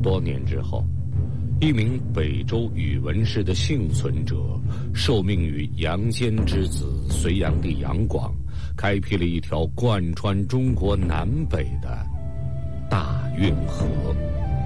多年之后，一名北周宇文氏的幸存者，受命于杨坚之子隋炀帝杨广，开辟了一条贯穿中国南北的大运河。